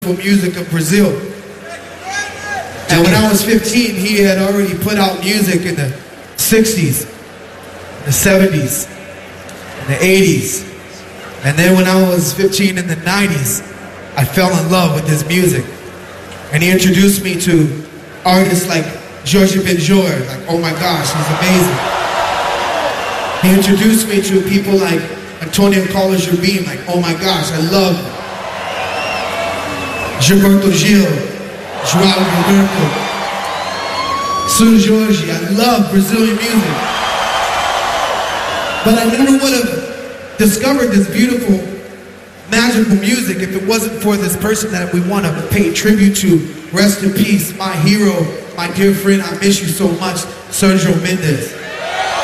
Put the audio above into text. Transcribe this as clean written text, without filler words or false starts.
music of Brazil. And when I was 15, he had already put out music in the 60s, the 70s, and the 80s. And then when I was 15 in the 90s, I fell in love with his music. And he introduced me to artists like Jorge Benjor, like, oh my gosh, he's amazing. He introduced me to people like Antonio Carlos Jobim, like, oh my gosh, I love him. Gilberto Gil, João Gilberto, Seu Jorge. I love Brazilian music. But I never would have discovered this beautiful, magical music if it wasn't for this person that we want to pay tribute to. Rest in peace, my hero, my dear friend, I miss you so much, Sergio Mendes.